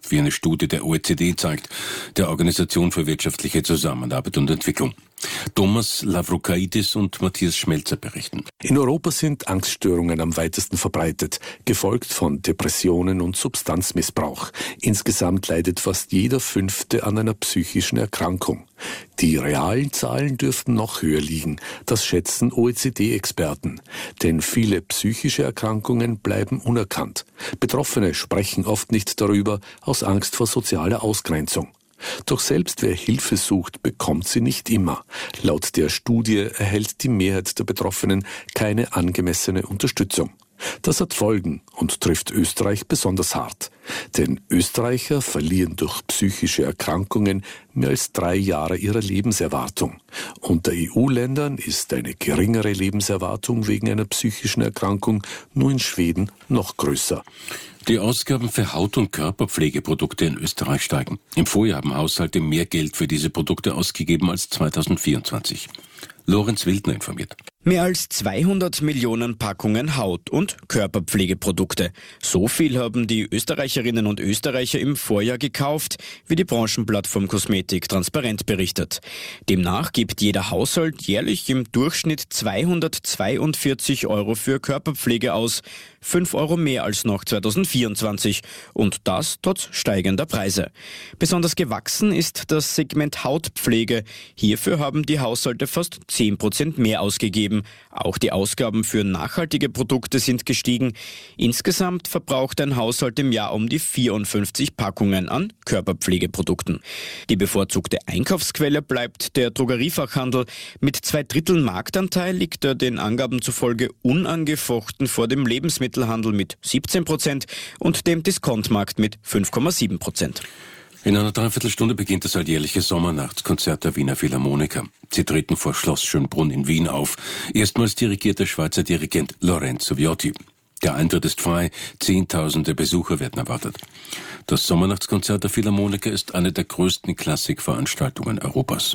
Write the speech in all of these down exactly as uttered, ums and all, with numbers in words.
ab, wie eine Studie der O E C D zeigt, der Organisation für wirtschaftliche Zusammenarbeit und Entwicklung. Thomas Lavrokaidis und Matthias Schmelzer berichten. In Europa sind Angststörungen am weitesten verbreitet, gefolgt von Depressionen und Substanzmissbrauch. Insgesamt leidet fast jeder Fünfte an einer psychischen Erkrankung. Die realen Zahlen dürften noch höher liegen, das schätzen O E C D-Experten. Denn viele psychische Erkrankungen bleiben unerkannt. Betroffene sprechen oft nicht darüber, aus Angst vor sozialer Ausgrenzung. Doch selbst wer Hilfe sucht, bekommt sie nicht immer. Laut der Studie erhält die Mehrheit der Betroffenen keine angemessene Unterstützung. Das hat Folgen und trifft Österreich besonders hart. Denn Österreicher verlieren durch psychische Erkrankungen mehr als drei Jahre ihrer Lebenserwartung. Unter E U-Ländern ist eine geringere Lebenserwartung wegen einer psychischen Erkrankung nur in Schweden noch größer. Die Ausgaben für Haut- und Körperpflegeprodukte in Österreich steigen. Im Vorjahr haben Haushalte mehr Geld für diese Produkte ausgegeben als zweitausendvierundzwanzig. Lorenz Wildner informiert. Mehr als zweihundert Millionen Packungen Haut- und Körperpflegeprodukte. So viel haben die Österreicherinnen und Österreicher im Vorjahr gekauft, wie die Branchenplattform Kosmetik transparent berichtet. Demnach gibt jeder Haushalt jährlich im Durchschnitt zweihundertzweiundvierzig Euro für Körperpflege aus, fünf Euro mehr als noch zweitausendvierundzwanzig und das trotz steigender Preise. Besonders gewachsen ist das Segment Hautpflege. Hierfür haben die Haushalte fast zehn Prozent mehr ausgegeben. Auch die Ausgaben für nachhaltige Produkte sind gestiegen. Insgesamt verbraucht ein Haushalt im Jahr um die vierundfünfzig Packungen an Körperpflegeprodukten. Die bevorzugte Einkaufsquelle bleibt der Drogeriefachhandel. Mit zwei Dritteln Marktanteil liegt er den Angaben zufolge unangefochten vor dem Lebensmittelhandel mit siebzehn Prozent und dem Diskontmarkt mit fünf Komma sieben Prozent. In einer Dreiviertelstunde beginnt das alljährliche Sommernachtskonzert der Wiener Philharmoniker. Sie treten vor Schloss Schönbrunn in Wien auf. Erstmals dirigiert der Schweizer Dirigent Lorenzo Viotti. Der Eintritt ist frei, zehntausende Besucher werden erwartet. Das Sommernachtskonzert der Philharmoniker ist eine der größten Klassikveranstaltungen Europas.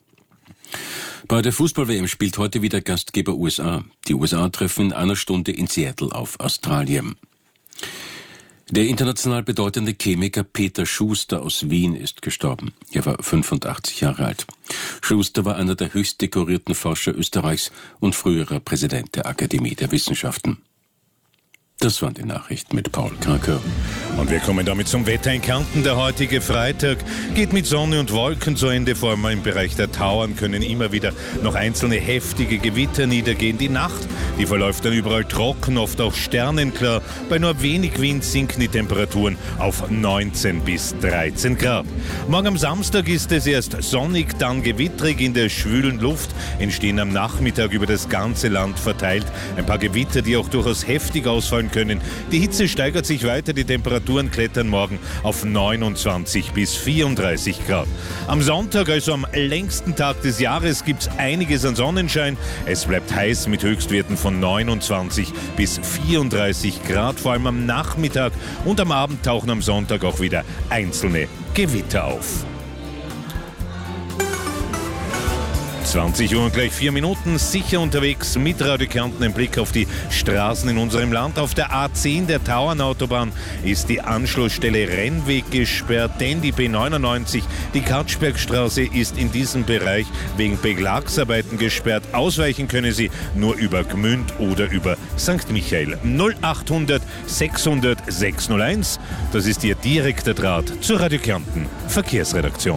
Bei der Fußball-W M spielt heute wieder Gastgeber U S A. Die U S A treffen in einer Stunde in Seattle auf Australien. Der international bedeutende Chemiker Peter Schuster aus Wien ist gestorben. Er war fünfundachtzig Jahre alt. Schuster war einer der höchst dekorierten Forscher Österreichs und früherer Präsident der Akademie der Wissenschaften. Das waren die Nachrichten mit Paul Kraker. Und wir kommen damit zum Wetter in Kärnten. Der heutige Freitag geht mit Sonne und Wolken zu Ende. Vor allem im Bereich der Tauern können immer wieder noch einzelne heftige Gewitter niedergehen. Die Nacht, die verläuft dann überall trocken, oft auch sternenklar. Bei nur wenig Wind sinken die Temperaturen auf neunzehn bis dreizehn Grad. Morgen am Samstag ist es erst sonnig, dann gewittrig. In der schwülen Luft entstehen am Nachmittag über das ganze Land verteilt ein paar Gewitter, die auch durchaus heftig ausfallen können. Die Hitze steigert sich weiter, die Temperaturen klettern morgen auf neunundzwanzig bis vierunddreißig Grad. Am Sonntag, also am längsten Tag des Jahres, gibt es einiges an Sonnenschein. Es bleibt heiß mit Höchstwerten von neunundzwanzig bis vierunddreißig Grad. Vor allem am Nachmittag und am Abend tauchen am Sonntag auch wieder einzelne Gewitter auf. zwanzig Uhr und gleich vier Minuten, sicher unterwegs mit Radio Kärnten. Ein Blick auf die Straßen in unserem Land. Auf der A zehn der Tauernautobahn ist die Anschlussstelle Rennweg gesperrt, denn die B neunundneunzig, die Katschbergstraße, ist in diesem Bereich wegen Beschlagsarbeiten gesperrt. Ausweichen können Sie nur über Gmünd oder über Sankt Michael. null achthundert sechshundert sechshunderteins, das ist Ihr direkter Draht zur Radio Kärnten Verkehrsredaktion.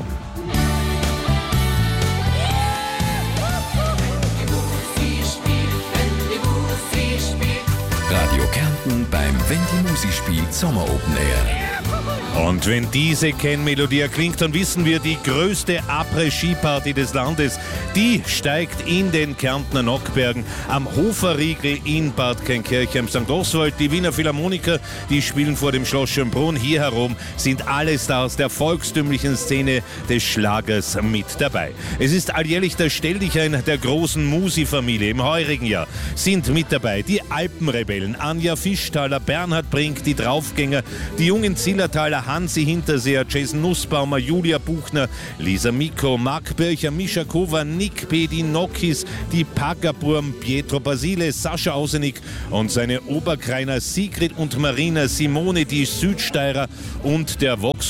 Radio Kärnten beim Wenn die Musik spielt Sommer Open Air. Und wenn diese Kennmelodie erklingt, dann wissen wir, die größte Après-Ski-Party des Landes, die steigt in den Kärntner Nockbergen am Hoferriegel in Bad Keinkirch Sankt Oswald. Die Wiener Philharmoniker, die spielen vor dem Schloss Schönbrunn. Hier herum sind alle Stars der volkstümlichen Szene des Schlagers mit dabei. Es ist alljährlich das Stelldichein der großen Musi-Familie. Im heurigen Jahr sind mit dabei die Alpenrebellen, Anja Fischtaler, Bernhard Brink, die Draufgänger, die jungen Zillertaler, Hansi Hinterseher, Jason Nussbaumer, Julia Buchner, Lisa Miko, Marc Bircher, Mischa Kova, Nick P., die Nokis, die Pagaburm, Pietro Basile, Sascha Ausenik und seine Oberkreiner Sigrid und Marina Simone, die Südsteirer und der Vox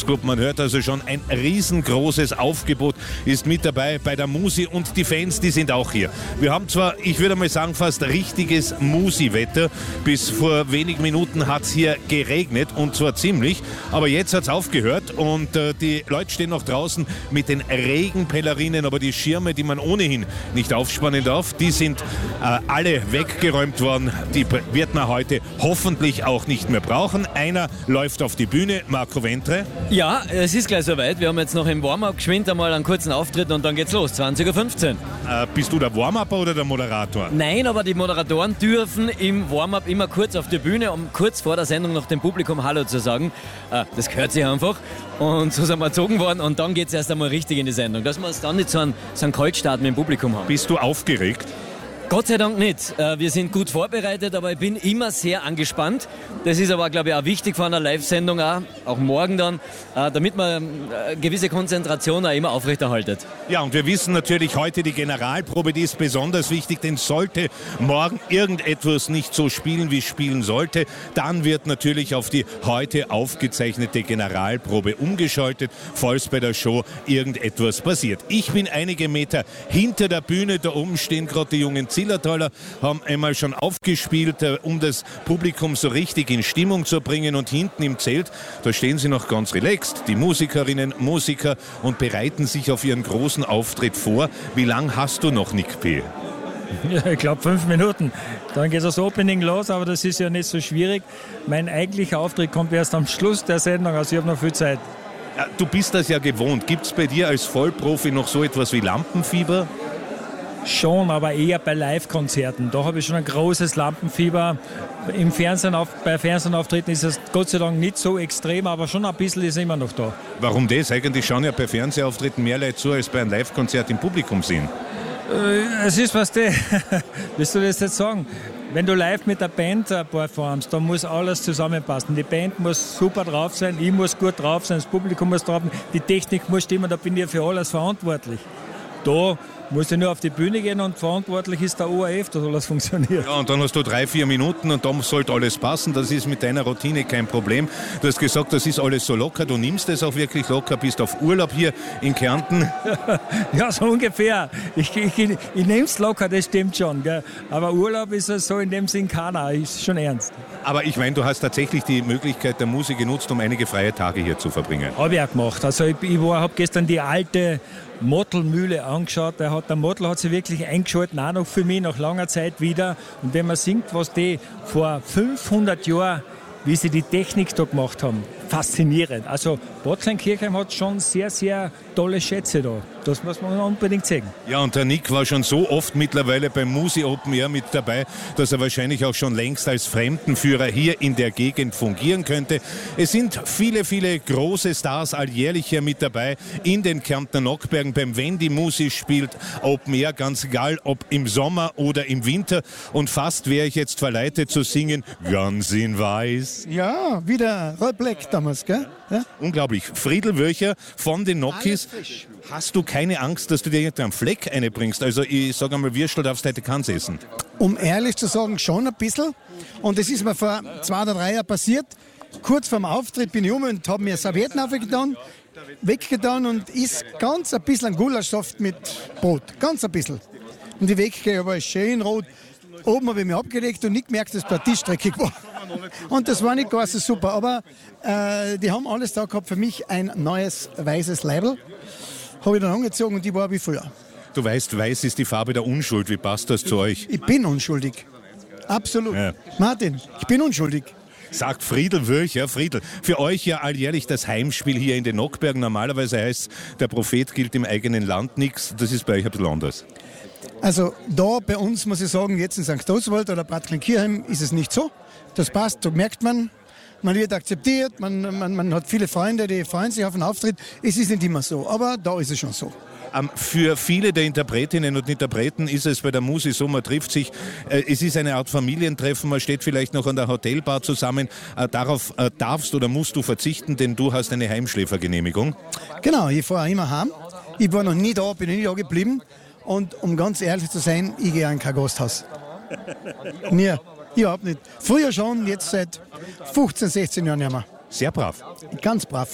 Group. Man hört also schon, ein riesengroßes Aufgebot ist mit dabei bei der Musi und die Fans, die sind auch hier. Wir haben zwar, ich würde mal sagen, fast richtiges Musi-Wetter. Bis vor wenigen Minuten hat es hier geregnet und zwar ziemlich, aber jetzt hat es aufgehört und äh, die Leute stehen noch draußen mit den Regenpellerinen, aber die Schirme, die man ohnehin nicht aufspannen darf, die sind äh, alle weggeräumt worden. Die wird man heute hoffentlich auch nicht mehr brauchen. Einer läuft auf die Bühne, Marco Ventre. Ja, es ist gleich soweit. Wir haben jetzt noch im Warm-up geschwind einmal einen kurzen Auftritt und dann geht's los, zwanzig Uhr fünfzehn. Äh, bist du der Warm-Upper oder der Moderator? Nein, aber die Moderatoren dürfen im Warm-up immer kurz auf die Bühne, um kurz vor der Sendung noch dem Publikum Hallo zu sagen. Äh, das gehört sich einfach. Und so sind wir erzogen worden und dann geht's erst einmal richtig in die Sendung, dass wir uns dann nicht so einen, so einen Kaltstart mit dem Publikum haben. Bist du aufgeregt? Gott sei Dank nicht. Wir sind gut vorbereitet, aber ich bin immer sehr angespannt. Das ist aber, glaube ich, auch wichtig von einer Live-Sendung, auch, auch morgen dann, damit man eine gewisse Konzentration auch immer aufrechterhaltet. Ja, und wir wissen natürlich heute, die Generalprobe, die ist besonders wichtig, denn sollte morgen irgendetwas nicht so spielen, wie es spielen sollte, dann wird natürlich auf die heute aufgezeichnete Generalprobe umgeschaltet, falls bei der Show irgendetwas passiert. Ich bin einige Meter hinter der Bühne, da oben stehen gerade die jungen Zillertaler, haben einmal schon aufgespielt, äh, um das Publikum so richtig in Stimmung zu bringen. Und hinten im Zelt, da stehen sie noch ganz relaxed, die Musikerinnen, Musiker, und bereiten sich auf ihren großen Auftritt vor. Wie lange hast du noch, Nick P.? Ja, ich glaube fünf Minuten. Dann geht das Opening los, aber das ist ja nicht so schwierig. Mein eigentlicher Auftritt kommt erst am Schluss der Sendung, also ich habe noch viel Zeit. Ja, du bist das ja gewohnt. Gibt es bei dir als Vollprofi noch so etwas wie Lampenfieber? Schon, aber eher bei Live-Konzerten. Da habe ich schon ein großes Lampenfieber. Im Fernsehen auf, bei Fernsehauftritten ist es Gott sei Dank nicht so extrem, aber schon ein bisschen ist immer noch da. Warum das? Eigentlich schauen ja bei Fernsehauftritten mehr Leute zu, als bei einem Live-Konzert im Publikum sind. Äh, es ist was de, willst du das jetzt sagen? Wenn du live mit der Band performst, dann muss alles zusammenpassen. Die Band muss super drauf sein, ich muss gut drauf sein, das Publikum muss drauf sein, die Technik muss stimmen, da bin ich für alles verantwortlich. Da musst du nur auf die Bühne gehen und verantwortlich ist der O R F, dass alles funktioniert. Ja, und dann hast du drei, vier Minuten und dann sollte alles passen. Das ist mit deiner Routine kein Problem. Du hast gesagt, das ist alles so locker. Du nimmst es auch wirklich locker, bist auf Urlaub hier in Kärnten. Ja, so ungefähr. Ich, ich, ich, ich nehme es locker, das stimmt schon. Gell? Aber Urlaub ist es so in dem Sinn keiner, ist schon ernst. Aber ich meine, du hast tatsächlich die Möglichkeit der Musik genutzt, um einige freie Tage hier zu verbringen. Habe ich auch gemacht. Also ich, ich habe gestern die alte Mottelmühle angeschaut. Der, hat, der Mottel hat sich wirklich eingeschaltet, auch noch für mich, nach langer Zeit wieder. Und wenn man singt, was die vor fünfhundert Jahren, wie sie die Technik da gemacht haben, faszinierend. Also Bad Kleinkirchheim hat schon sehr, sehr tolle Schätze da. Das muss man unbedingt sehen. Ja, und der Nick war schon so oft mittlerweile beim Musi Open Air mit dabei, dass er wahrscheinlich auch schon längst als Fremdenführer hier in der Gegend fungieren könnte. Es sind viele, viele große Stars alljährlich hier mit dabei in den Kärntner Nockbergen, beim Wenn die Musi spielt Open Air, ganz egal, ob im Sommer oder im Winter. Und fast wäre ich jetzt verleitet zu singen, ganz in Weiß. Ja, wieder Roll Black damals, gell? Ja? Unglaublich. Friedel Wölcher von den Nokis. Hast du keine Angst, dass du dir einen Fleck einbringst? Also ich sage einmal, Würstel darfst heute keins essen. Um ehrlich zu sagen, schon ein bisschen. Und das ist mir vor zwei oder drei Jahren passiert. Kurz vor dem Auftritt bin ich um und habe mir Servietten aufgetan, weggetan und isst ganz ein bisschen Gulaschsaft mit Brot. Ganz ein bisschen. Und die weggehe war schön rot. Oben habe ich mich abgelegt und nicht gemerkt, dass der Tisch dreckig war. Und das war nicht gar so super. Aber äh, die haben alles da gehabt für mich, ein neues weißes Label. Habe ich dann angezogen und die war wie früher. Du weißt, weiß ist die Farbe der Unschuld. Wie passt das zu euch? Ich bin unschuldig. Absolut. Ja. Martin, ich bin unschuldig. Sagt Friedel Wölcher. Friedel, für euch ja alljährlich das Heimspiel hier in den Nockbergen. Normalerweise heißt es, der Prophet gilt im eigenen Land nichts. Das ist bei euch ein bisschen anders. Also da bei uns muss ich sagen, jetzt in Sankt Oswald oder Bad Kleinkirchheim ist es nicht so. Das passt, da merkt man, man wird akzeptiert, man, man, man hat viele Freunde, die freuen sich auf den Auftritt. Es ist nicht immer so, aber da ist es schon so. Um, für viele der Interpretinnen und Interpreten ist es bei der Musi so, man trifft sich, äh, es ist eine Art Familientreffen, man steht vielleicht noch an der Hotelbar zusammen. Äh, darauf äh, darfst oder musst du verzichten, denn du hast eine Heimschläfergenehmigung. Genau, ich fahre immer heim. Ich war noch nie da, bin nie da geblieben. Und um ganz ehrlich zu sein, ich gehe in kein Gasthaus. Nie, überhaupt nicht. Früher schon, jetzt seit fünfzehn, sechzehn Jahren nicht mehr. Sehr brav. Ganz brav.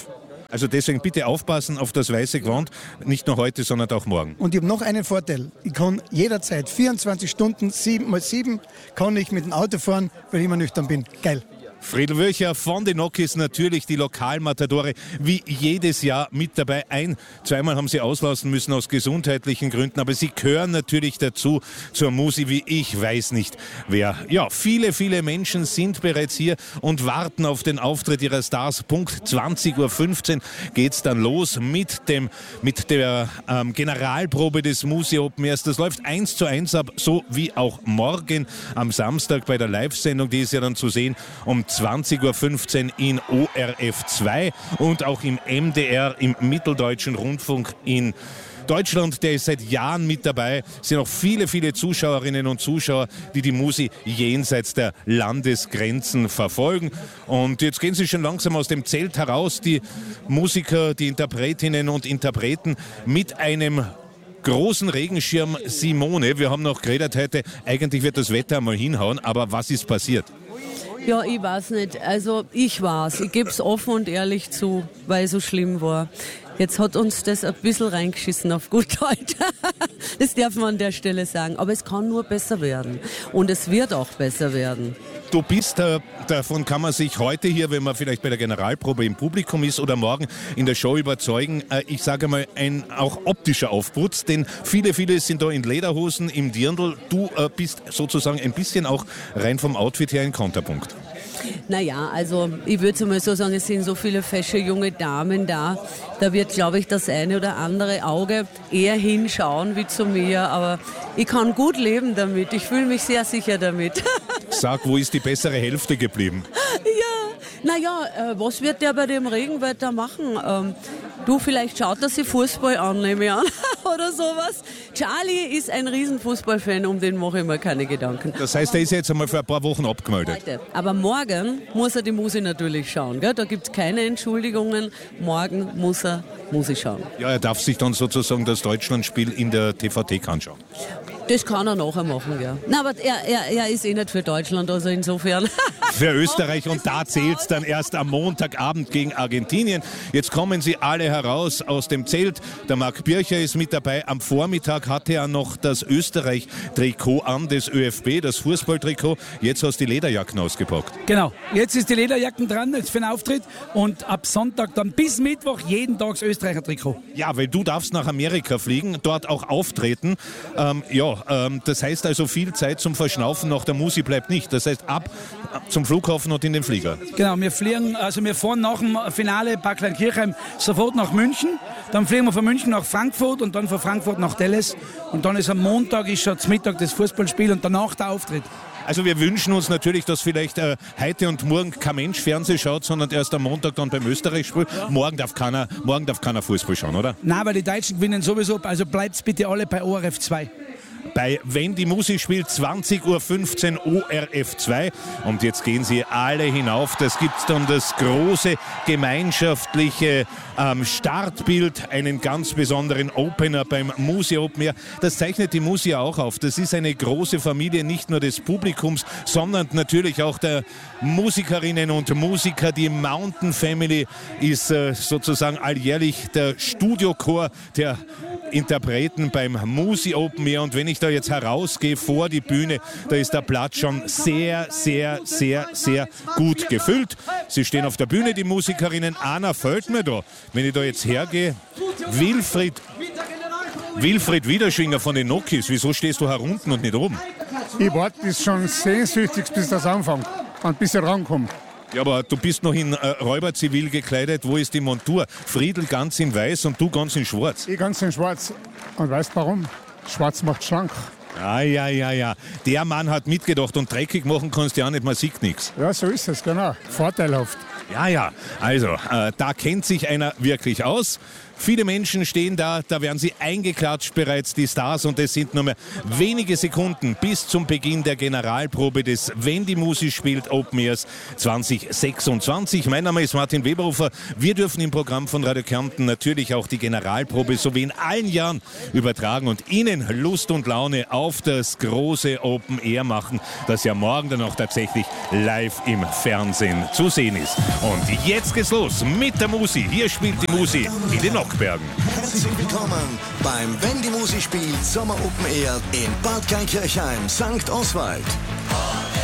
Also deswegen bitte aufpassen auf das weiße Gewand, nicht nur heute, sondern auch morgen. Und ich habe noch einen Vorteil. Ich kann jederzeit, vierundzwanzig Stunden, sieben mal sieben, kann ich mit dem Auto fahren, weil ich immer nüchtern bin. Geil. Friedl Wöcher von den Nokis, natürlich die Lokalmatadore, wie jedes Jahr mit dabei. Ein, zweimal haben sie auslassen müssen aus gesundheitlichen Gründen, aber sie gehören natürlich dazu, zur Musi, wie ich weiß nicht wer. Ja, viele, viele Menschen sind bereits hier und warten auf den Auftritt ihrer Stars. Punkt zwanzig Uhr fünfzehn geht's dann los mit dem, mit der ähm, Generalprobe des Musi Open Airs. Das läuft eins zu eins ab, so wie auch morgen am Samstag bei der Live-Sendung, die ist ja dann zu sehen um zwanzig Uhr fünfzehn in O R F zwei und auch im M D R, im Mitteldeutschen Rundfunk in Deutschland. Der ist seit Jahren mit dabei. Es sind auch viele, viele Zuschauerinnen und Zuschauer, die die Musi jenseits der Landesgrenzen verfolgen. Und jetzt gehen sie schon langsam aus dem Zelt heraus, die Musiker, die Interpretinnen und Interpreten mit einem großen Regenschirm. Simone, wir haben noch geredet heute, eigentlich wird das Wetter mal hinhauen, aber was ist passiert? Ja, ich weiß nicht. Also ich weiß, ich gebe es offen und ehrlich zu, weil es so schlimm war. Jetzt hat uns das ein bisschen reingeschissen auf gut Deutsch. Das darf man an der Stelle sagen. Aber es kann nur besser werden. Und es wird auch besser werden. Du bist, äh, davon kann man sich heute hier, wenn man vielleicht bei der Generalprobe im Publikum ist oder morgen in der Show überzeugen, äh, ich sage mal, ein auch optischer Aufputz, denn viele, viele sind da in Lederhosen, im Dirndl. Du äh, bist sozusagen ein bisschen auch rein vom Outfit her ein Konterpunkt. Naja, also ich würde mal so sagen, es sind so viele fesche junge Damen da. Da wird, glaube ich, das eine oder andere Auge eher hinschauen wie zu mir. Aber ich kann gut leben damit. Ich fühle mich sehr sicher damit. Sag, wo ist die bessere Hälfte geblieben? Ja, naja, äh, was wird der bei dem Regenwetter machen? Ähm, du, vielleicht schaut er sich Fußball an, nehme ich an, oder sowas. Charlie ist ein Riesenfußballfan, um den mache ich mir keine Gedanken. Das heißt, er ist jetzt einmal für ein paar Wochen abgemeldet. Heute. Aber morgen muss er die Musi natürlich schauen. Gell? Da gibt es keine Entschuldigungen. Morgen muss er Musi schauen. Ja, er darf sich dann sozusagen das Deutschlandspiel in der T V T anschauen. Das kann er nachher machen, ja. Na, aber er, er, er ist eh nicht für Deutschland, also insofern. Für Österreich, und da zählt es dann erst am Montagabend gegen Argentinien. Jetzt kommen sie alle heraus aus dem Zelt. Der Marc Bircher ist mit dabei. Am Vormittag hatte er noch das Österreich-Trikot an, das Ö F B, das Fußballtrikot. Jetzt hast du die Lederjacken ausgepackt. Genau, jetzt ist die Lederjacken dran, jetzt für den Auftritt. Und ab Sonntag dann bis Mittwoch jeden Tag das Österreicher-Trikot. Ja, weil du darfst nach Amerika fliegen, dort auch auftreten. Ähm, ja, ähm, das heißt also, viel Zeit zum Verschnaufen nach der Musi bleibt nicht. Das heißt, ab zum Flughafen und in den Flieger. Genau, wir fliegen, also wir fahren nach dem Finale Parkland-Kirchheim sofort nach München. Dann fliegen wir von München nach Frankfurt und dann von Frankfurt nach Dallas. Und dann ist am Montag ist schon zum Mittag das Fußballspiel und danach der Auftritt. Also wir wünschen uns natürlich, dass vielleicht äh, heute und morgen kein Mensch Fernsehen schaut, sondern erst am Montag dann beim Österreich-Spiel. Ja. Morgen darf keiner, morgen darf keiner Fußball schauen, oder? Nein, weil die Deutschen gewinnen sowieso. Also bleibt bitte alle bei O R F zwei. Bei Wenn die Musi spielt, zwanzig Uhr fünfzehn O R F zwei. Und jetzt gehen sie alle hinauf. Das gibt dann das große gemeinschaftliche ähm, Startbild, einen ganz besonderen Opener beim Musi Open Air. Das zeichnet die Musi auch auf. Das ist eine große Familie, nicht nur des Publikums, sondern natürlich auch der Musikerinnen und Musiker. Die Mountain Family ist äh, sozusagen alljährlich der Studiochor der Interpreten beim Musi Open Air. Und wenn ich da jetzt herausgehe vor die Bühne, da ist der Platz schon sehr, sehr, sehr, sehr gut gefüllt. Sie stehen auf der Bühne, die Musikerinnen. Anna fällt mir da, wenn ich da jetzt hergehe. Wilfried, Wilfried Wiederschinger von den Nokis. Wieso stehst du herunten und nicht oben? Ich warte bis schon sehnsüchtig, bis das anfängt und bis er rankommt. Ja, aber du bist noch in äh, Räuberzivil gekleidet. Wo ist die Montur? Friedl ganz in weiß und du ganz in schwarz. Ich ganz in schwarz. Und weißt warum? Schwarz macht schlank. Ja, ja, ja, ja. Der Mann hat mitgedacht, und dreckig machen kannst du ja nicht, man sieht nichts. Ja, so ist es, genau. Vorteilhaft. Ja, ja. Also, äh, da kennt sich einer wirklich aus. Viele Menschen stehen da, da werden sie eingeklatscht bereits, die Stars, und es sind nur mehr wenige Sekunden bis zum Beginn der Generalprobe des Wenn die Musi spielt Open Airs zwanzig sechsundzwanzig. Mein Name ist Martin Weberhofer. Wir dürfen im Programm von Radio Kärnten natürlich auch die Generalprobe so wie in allen Jahren übertragen und Ihnen Lust und Laune auf das große Open Air machen, das ja morgen dann auch tatsächlich live im Fernsehen zu sehen ist. Und jetzt geht's los mit der Musi. Hier spielt die Musi in den Nockbergen. Herzlich willkommen beim Wenn die Musi spielt Sommer Open Air in Bad Gaikirchheim, Sankt Oswald.